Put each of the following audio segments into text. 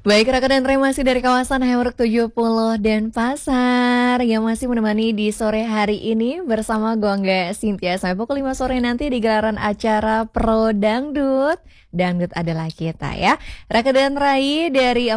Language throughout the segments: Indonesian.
Baik, Raka dan Rey masih dari kawasan Hewerk 70 dan Pasar yang masih menemani di sore hari ini bersama Gongga Cynthia sampai pukul 5 sore nanti di gelaran acara Pro Dangdut. Dangdut adalah kita ya. Raka dan Rai dari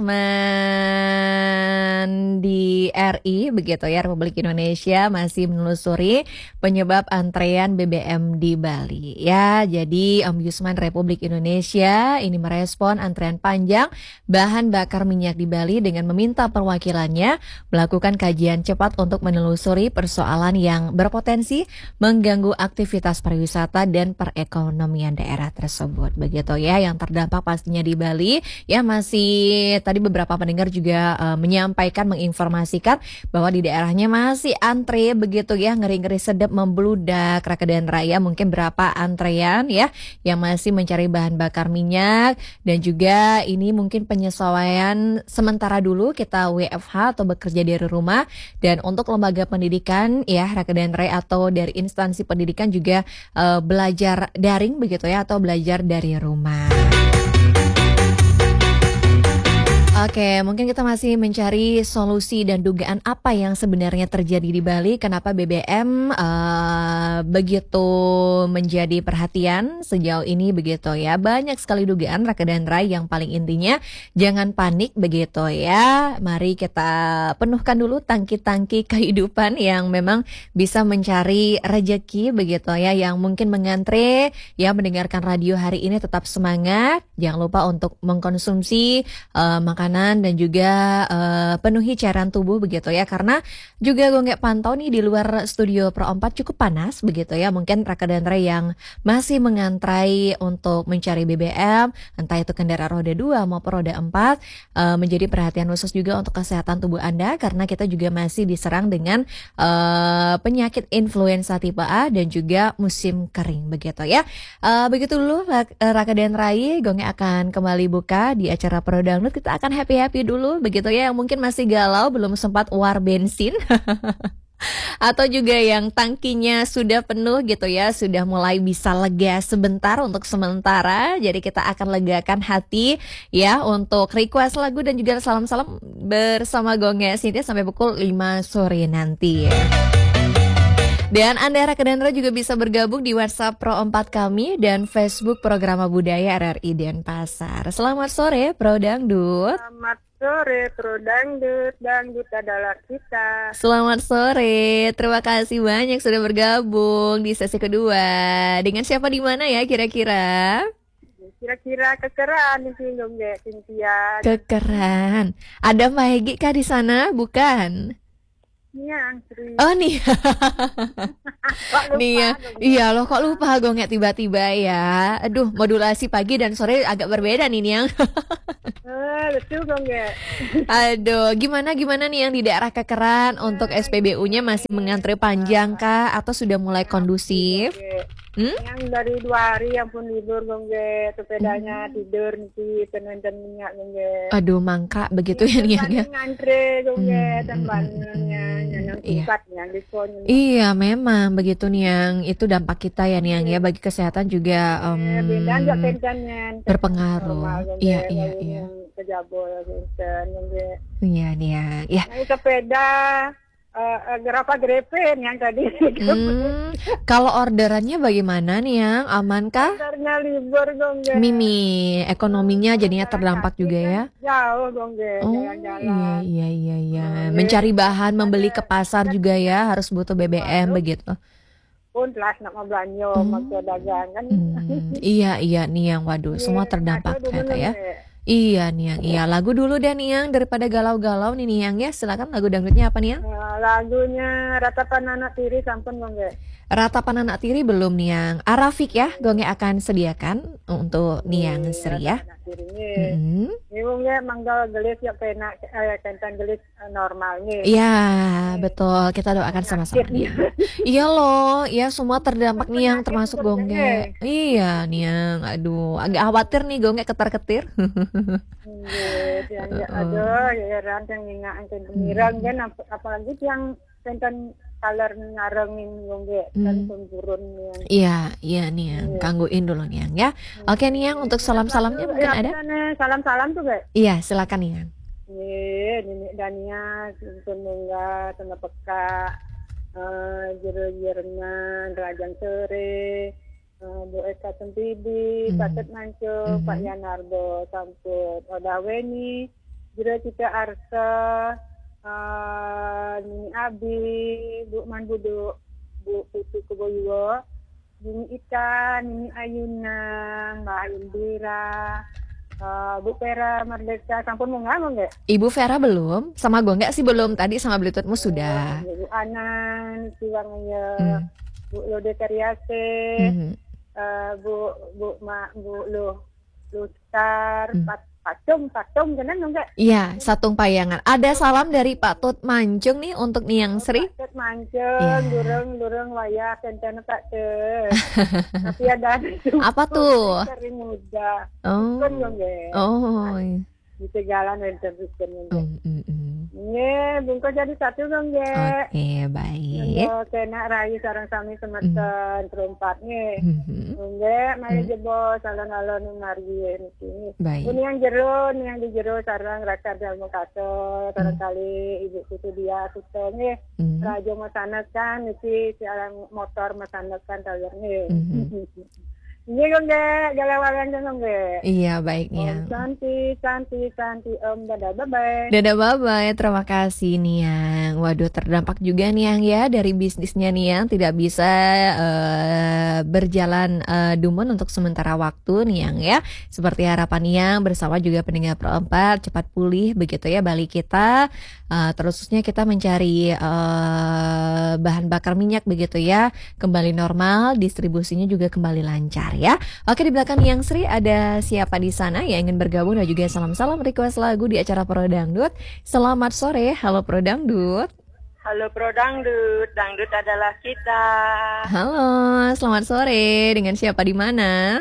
Ombudsman di RI begitu ya, Republik Indonesia masih menelusuri penyebab antrean BBM di Bali. Ya, jadi Ombudsman Republik Indonesia ini merespon antrean panjang bahan bakar minyak di Bali dengan meminta perwakilannya melakukan kajian cepat untuk menelusuri persoalan yang berpotensi mengganggu aktivitas pariwisata dan perekonomian daerah tersebut. Begitu ya, yang terdampak pastinya di Bali. Ya, masih tadi beberapa pendengar juga menyampaikan, menginformasikan bahwa di daerahnya masih antre begitu ya, ngeri-ngeri sedap membludak. Raka dan Raya mungkin berapa antrean ya yang masih mencari bahan bakar minyak, dan juga ini mungkin penyesuaian sementara dulu kita WFH atau bekerja dari rumah. Dan untuk lembaga pendidikan ya Raka dan Ray atau dari instansi pendidikan juga belajar daring begitu ya, atau belajar dari rumah. Oke, mungkin kita masih mencari solusi dan dugaan apa yang sebenarnya terjadi di Bali. Kenapa BBM begitu menjadi perhatian sejauh ini begitu ya. Banyak sekali dugaan Raka dan Rai, yang paling intinya jangan panik begitu ya. Mari kita penuhkan dulu tangki-tangki kehidupan yang memang bisa mencari rezeki begitu ya. Yang mungkin mengantre ya mendengarkan radio hari ini tetap semangat. Jangan lupa untuk mengkonsumsi makanan dan juga penuhi cairan tubuh begitu ya, karena juga gue nggak pantau nih di luar studio Pro 4 cukup panas begitu ya. Mungkin Raka dan Ray yang masih mengantrai untuk mencari BBM, entah itu kendaraan roda 2 maupun roda 4, menjadi perhatian khusus juga untuk kesehatan tubuh Anda, karena kita juga masih diserang dengan penyakit influenza tipe A dan juga musim kering begitu ya. Begitu dulu Raka dan Ray, gue akan kembali buka di acara Pro Dangdut. Kita akan happy-happy dulu begitu ya, yang mungkin masih galau belum sempat war bensin atau juga yang tangkinya sudah penuh gitu ya, sudah mulai bisa lega sebentar untuk sementara. Jadi kita akan legakan hati ya untuk request lagu dan juga salam-salam bersama Gongga Cynthia sampai pukul 5 sore nanti ya. Dan Anda Raka dan Rai juga bisa bergabung di WhatsApp Pro 4 kami dan Facebook Programa Budaya RRI Denpasar. Selamat sore Pro Dangdut. Selamat sore Pro Dangdut, Dangdut adalah kita. Selamat sore, terima kasih banyak sudah bergabung di sesi kedua. Dengan siapa di mana ya kira-kira? Kira-kira kekeran nih Gongga Cynthia. Kekeran. Ada Mbak Hegi kah di sana? Bukan. Niang, Sri. Oh nih, Kok lupa, nih ya, Gongga? iya loh kok lupa Gongnya tiba-tiba ya. Aduh, modulasi pagi dan sore agak berbeda nih yang. Betul Gongga. Aduh, gimana nih yang di daerah Kekeran untuk SPBU-nya masih mengantre panjang kah atau sudah mulai kondusif? Yang dari 2 hari yang pun libur Gongga, sepedanya tidur nih penonton minyak Gongga. Aduh, mangka begitu ya nih ya. Ngantre Gongga, tambahnya yang Iya. tingkat yang diskon. Iya, memang begitu nih yang itu dampak kita ya nih yang ya, bagi kesehatan juga Beda enggak pencannya. berpengaruh. Iya. Kejabol pencan Gongga. Iya nih ya. Naik sepeda berapa grepen yang tadi? Kalau orderannya bagaimana nih yang aman kah? Karena libur Gongga. Mimi, ekonominya jadinya terdampak juga ya. Jauh Gongga, Oh jalan-jalan. iya. Mencari bahan, membeli ke pasar juga ya, harus butuh BBM begitu. Pun telah nak mau belanja, mau dagang kan. Iya nih yang waduh, semua terdampak ternyata ya. Iya nih yang, iya lagu dulu deh nih yang daripada galau-galau nih yang ya, silakan lagu dangdutnya apa nih yang? Lagunya Ratapan Anak Tiri sampun Gongga. Ratapan Anak Tiri belum nih yang. Arafik ya, Gongnya akan sediakan untuk nih yang Sri ya. Ini Gongga manggal gelis ya penak kentan gelis normalnya. Iya betul, kita doakan sama-sama nih. Iya loh, ya semua terdampak nih yang termasuk Gongga. Iya nih yang, aduh agak khawatir nih Gongga ketar-ketir. Aduh, ya ranting minyak kentan mirang kan, apalagi yang kentan kaler ngarengin gongge dan pemburun yang. Iya nih yang gangguin dulu nih yang ya. Oke nih yang untuk salam-salamnya mungkin ada? Salam-salam tuh Be. Iya silakan nih yang. Nini Dania Tunungga Tengah Peka Jero-jerna Rajang Sere Bu Eka Tempidi Patet Manco Pak Yanardo Samput Odaweni Jero Cita Arsa Nini Abi Bu Manbudu Bu Putu Keboyo Nini Ika Nini Ayuna Mbak Indira Bu Vera Merdeka, sampun mau ngomong nggak? Ibu Vera belum, sama gue nggak sih belum. Tadi sama Bluetoothmu sudah. Bu Anan, Siwangnya, Bu Lode Karyase, Bu Lustar, Patung, jangan nggak? Iya, Satung Payangan. Ada salam dari Pak Tut Mancung nih untuk Niang Sri. Pak Tut Mancung, durung wayah kentena Pak Tut. Tapi ada apa tuh? Sering muda. Oh. Di Tegalan enten Nge, bungko jadi satu dong ge. Oke, baik. Kena rayu sarang sami semeten perempat nge. Nge, mari jebol salon-alon nunari ini. Baik. Ini yang di jero sarang raka dalmo kaso, barangkali ibu kutu dia kutu nge. Rajo masanekan iki sarang motor masanekan taler nge. Iya gongge, galawalan gongge. Iya baiknya. Cantik, Om. Dadah, bye-bye. Dadah, bye-bye. Terima kasih Niang. Waduh, terdampak juga Niang ya dari bisnisnya Niang tidak bisa berjalan dumun untuk sementara waktu Niang ya. Seperti harapan Niang bersama juga pendengar Pro 4 cepat pulih begitu ya Bali kita. Terusnya kita mencari bahan bakar minyak begitu ya. Kembali normal, distribusinya juga kembali lancar ya. Oke, di belakang Niang Sri ada siapa di sana yang ingin bergabung dan juga salam-salam request lagu di acara Pro Dangdut. Selamat sore, halo Pro Dangdut. Halo Pro Dangdut, Dangdut adalah kita. Halo, selamat sore. Dengan siapa di mana?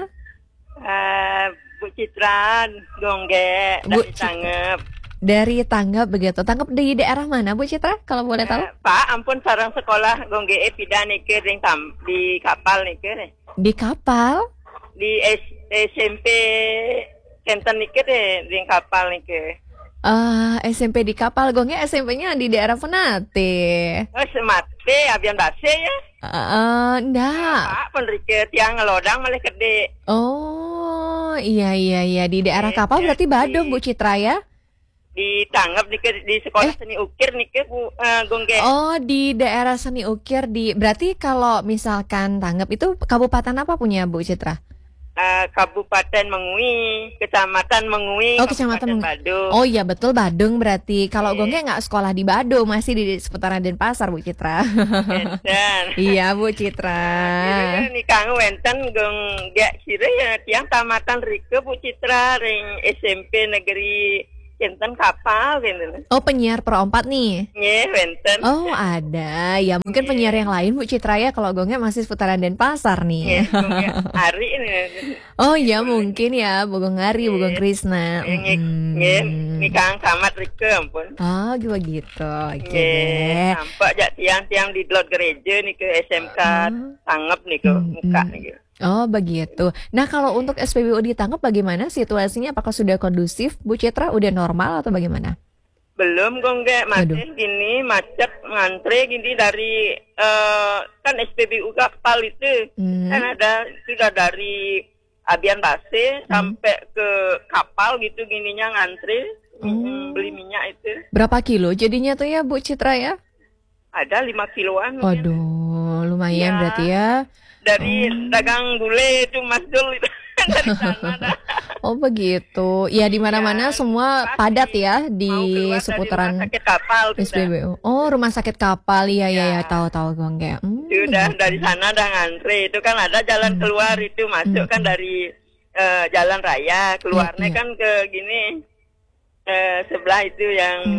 Bu Citra, Gongge, dari Tanggep. Dari Tanggap begitu. Tanggap di daerah mana Bu Citra kalau boleh tahu? Pak, ampun sarang sekolah Gongge pindah nike di kapal nike. Di kapal? Di SMP Kenten nike deh, di kapal nike. SMP di kapal, Gongnya SMP-nya di daerah Penate. Oh, Semate, Abian Base ya? Enggak. Pak, penrike tiang ngelodang malah gede. Oh, iya. Di daerah kapal berarti Badung Bu Citra ya? Ditanggap di sekolah seni ukir nih ke Bu Gongge. Oh, di daerah seni ukir berarti kalau misalkan Tanggap itu kabupaten apa punya Bu Citra? Kabupaten Mengui, Kecamatan Mengui, oh, Kecamatan Badung. Oh iya betul Badung berarti. Kalau Gongge nggak sekolah di Badung, masih di seputaran Denpasar Bu Citra. Iya Bu Citra. Ini kang wenten Gongge sire ya tiang tamatan Rike Bu Citra ring SMP Negeri Kenten kapal gitu. Oh, penyiar Pro 4 nih. Nggih, wenten. Oh, ada. Ya mungkin penyiar yang lain Bu Citra ya kalau Gongnya masih seputaran Denpasar nih. Hari ini. Oh ya mungkin ya Bu Gong Ari, Bu Gong Krisna. Nggih, Kang Kamat Rike ampun. Oh, gitu. Oke deh. Nampak jak tiang-tiang di lot gereja nih ke SMK Tanggep nih ke muka nih. Oh begitu. Nah kalau untuk SPBU ditangkap bagaimana situasinya? Apakah sudah kondusif Bu Citra? Udah normal atau bagaimana? Belum Gongge, masih gini macet ngantri gini dari kan SPBU kapal itu kan ada sudah dari Abian Base sampai ke kapal gitu gininya ngantri beli minyak itu. Berapa kilo jadinya tuh ya Bu Citra ya? Ada 5 kiloan. Waduh, lumayan berarti ya. Dari dagang gulai itu Mas Dul itu dari sana dah. Oh begitu. Ya di mana-mana semua padat ya di seputaran rumah sakit kapal SPBU. Oh, rumah sakit kapal. Iya tahu Gongge. Sudah dari sana dah ngantri. Itu kan ada jalan keluar itu masuk kan dari jalan raya. Keluarnya kan ke gini sebelah itu yang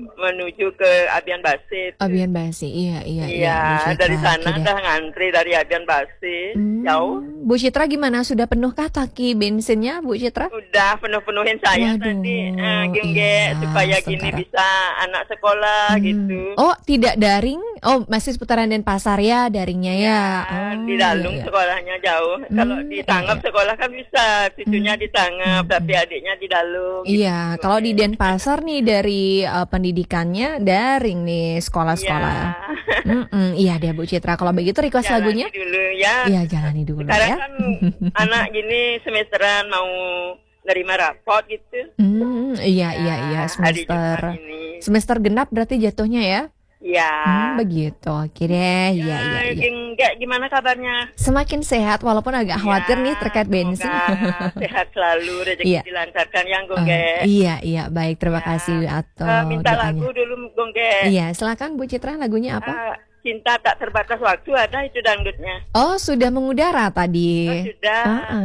menuju ke Abian Base. Abian Base, iya Iya, Bu dari Citra. sana Oke deh. dah ngantri dari Abian Base, jauh. Bu Citra gimana? Sudah penuhkah tangki bensinnya, Bu Citra? Udah penuh-penuhin saya Waduh, tadi, iya, supaya gini sementara. bisa anak sekolah gitu. Oh, tidak daring? Oh, masih seputaran Denpasar ya, daringnya ya. Oh, Di iya, Dalung iya. sekolahnya jauh. Kalau di Tangap Iya. sekolah kan bisa, cucunya di Tangap, tapi adiknya di Dalung. Iya, Gitu. kalau di Denpasar nih dari pendidikannya daring nih sekolah-sekolah. Iya deh Bu Citra. Kalau begitu request Jalani lagunya? dulu ya. Iya, jalani dulu Sekarang ya. kan anak gini semesteran mau nerima rapot gitu. Iya Hari semester Jumat ini. semester genap berarti jatuhnya ya. Ya. Begitu. Oke deh. Iya. Enggak, gimana kabarnya? Semakin sehat walaupun agak khawatir nih terkait bensin. Semoga sehat selalu, rezeki Iya. dilancarkan yang Gongge. Iya, baik. Terima kasih atau Minta doanya. lagu dulu Gongge. Iya, silakan Bu Citra, lagunya apa? Cinta tak terbatas waktu, ada itu dangdutnya. Oh, sudah mengudara tadi. Sudah.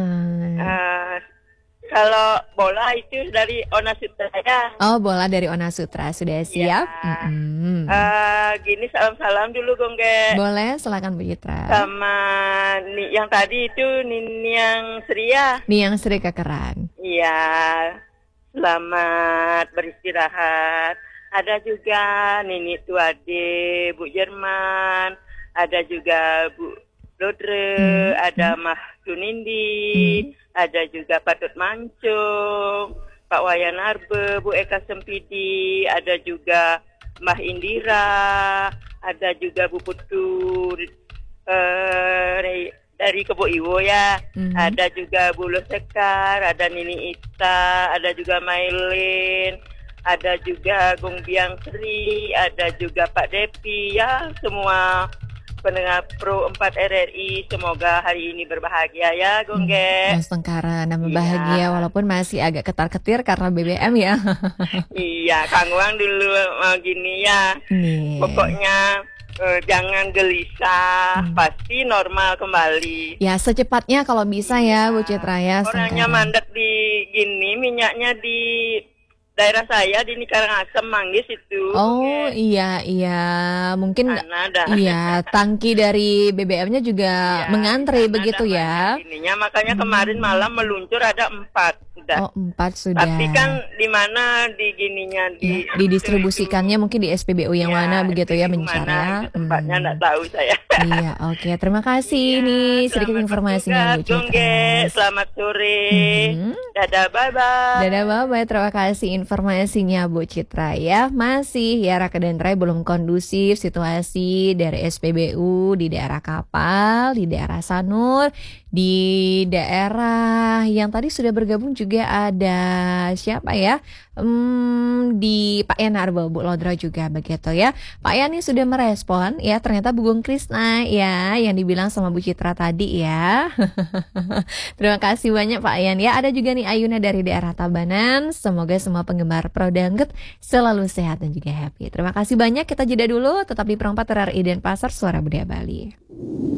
Kalau bola itu dari Ona Sutra ya. Oh, bola dari Ona Sutra sudah siap. Gini salam-salam dulu Gongge. Boleh, silakan Bu Citra. Sama yang tadi itu Nini yang Seria. Nih yang Sri Kekeran. Iya. Selamat beristirahat. Ada juga Nini Tuade, Bu Jerman, ada juga Bu Lodre, ada Mah Tunindi, ada juga Patut Mancung, Pak Wayan Arbe, Bu Eka Sempidi, ada juga Mbah Indira, ada juga Bu Putu dari Kebo Iwo ya, ada juga Bu Sekar, ada Nini Ita, ada juga Mailin, ada juga Gung Biang Sri, ada juga Pak Depi, ya semua pendengar Pro 4 RRI, semoga hari ini berbahagia ya Gongge. Mas Tengkara, nama bahagia walaupun masih agak ketar-ketir karena BBM ya. Iya, Kang Wang dulu gini ya. Pokoknya jangan gelisah, pasti normal kembali. Ya, secepatnya kalau bisa ya Bu Citra ya. Orangnya mandek di gini, minyaknya di daerah saya di Karangasem Manggis itu. Oh iya mungkin iya tangki dari BBM-nya juga mengantri begitu ya. Ininya makanya kemarin malam meluncur ada 4 sudah. Oh 4 sudah. Tapi kan di mana di gininya didistribusikannya mungkin di SPBU yang mana begitu ya mencari. Tempatnya enggak tahu saya. Iya oke terima kasih nih sedikit informasinya Bu Citra. Selamat sore. Dadah bye bye. Dadah bye bye terima kasih informasinya Bu Citra ya. Masih ya Raka dan Rai belum kondusif situasi dari SPBU di daerah Kapal, di daerah Sanur, di daerah yang tadi sudah bergabung juga ada siapa ya? Di Pak Yan Arbo, Bu Lodra juga begitu ya. Pak Yan ini sudah merespon ya ternyata Bu Gung Krisna ya yang dibilang sama Bu Citra tadi ya. Terima kasih banyak Pak Yan ya. Ada juga nih Ayuna dari daerah Tabanan. Semoga semua penggemar Pro Dangdut selalu sehat dan juga happy. Terima kasih banyak. Kita jeda dulu tetap di Perempat RRI Denpasar Suara Budaya Bali.